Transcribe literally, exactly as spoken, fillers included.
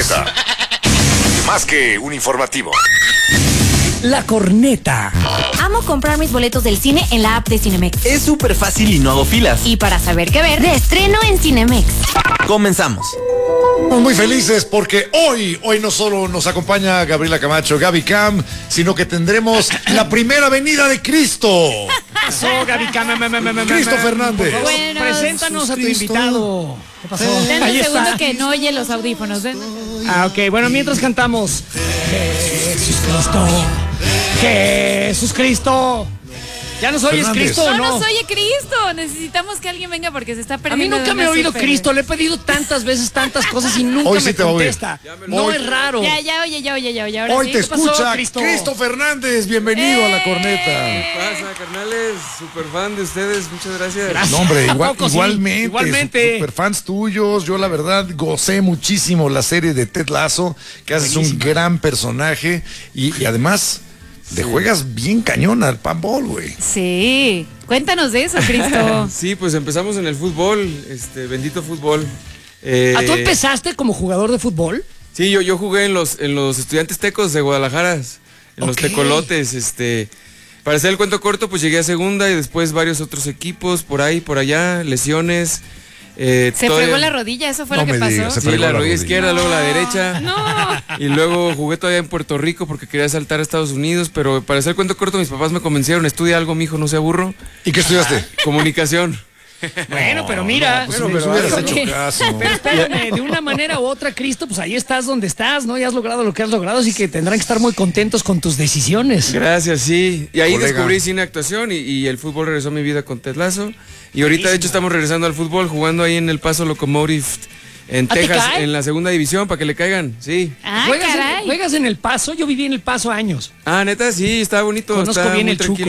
Corneta. Más que un informativo. La Corneta. Amo comprar mis boletos del cine en la app de Cinemex. Es súper fácil y no hago filas. Y para saber qué ver, de estreno en Cinemex. Comenzamos. Estamos muy felices porque hoy, hoy no solo nos acompaña Gabriela Camacho, Gaby Cam, sino que tendremos la primera venida de Cristo. Pasó, Gaby Cam. Cristo Fernández. Bueno, Preséntanos a tu Cristo. invitado. ¿Qué pasó? Denme Ahí un segundo está. que no oye los audífonos. ¿Ven? Ah, ok. Bueno, mientras cantamos. Jesús Cristo. Jesús Cristo. ¿Ya nos oyes, Fernández. Cristo, o No no? nos oye Cristo. Necesitamos que alguien venga porque se está A mí perdiendo. nunca de me ha una oído super- Cristo. Le he pedido tantas veces tantas cosas y nunca Hoy me sí te va a oír. contesta. No Hoy- es raro. Ya, ya oye, ya oye, ya oye. Ahora Hoy sí. te ¿Qué pasó, escucha Cristo? Cristo Fernández. Bienvenido a la Corneta. ¿Qué pasa, carnales? Super fan de ustedes, muchas gracias. No, hombre, ¿A igual- poco sí? igualmente. Igualmente. Super fans tuyos. Yo, la verdad, gocé muchísimo la serie de Ted Lasso, que haces un gran personaje y, y además te juegas bien cañón al panball, güey. Sí. Cuéntanos de eso, Cristo. Sí, pues empezamos en el fútbol, este bendito fútbol. Eh, ¿Ah, tú empezaste como jugador de fútbol? Sí, yo, yo jugué en los, en los Estudiantes Tecos de Guadalajara, en los Ok. Tecolotes, este. Para hacer el cuento corto, pues llegué a segunda y después varios otros equipos por ahí, por allá, lesiones. Eh, Se todavía- fregó la rodilla, eso fue No lo que me pasó. digas, se Sí, fregó la la rodilla rodilla. izquierda, luego la derecha. No. Y luego jugué todavía en Puerto Rico porque quería saltar a Estados Unidos, pero para hacer el cuento corto mis papás me convencieron, estudia algo, mijo, no sea burro. ¿Y qué estudiaste? Comunicación. Bueno, pero mira. Pues pero, si me hubieras pero- hecho caso. pero espérame, de una manera u otra, Cristo, pues ahí estás donde estás, ¿no? Y has logrado lo que has logrado, así que tendrán que estar muy contentos con tus decisiones. Gracias, sí. Y ahí Colega. descubrí cine, actuación y, y el fútbol regresó a mi vida con Ted Lasso. Y ahorita de hecho estamos regresando al fútbol, jugando ahí en El Paso Locomotive en ¿Ah, te Texas, cae? en la segunda división, para que le caigan, sí. Ah, ¿Juegas, en, caray. juegas en El Paso? Yo viví en El Paso años. Ah, neta, sí, está bonito. Conozco está bien muy el Chuco. tranquilo.